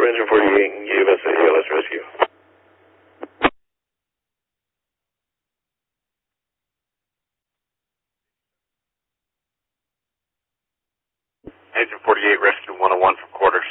Engine 48, give us a ALS rescue. Engine 48, rescue 101 from quarters.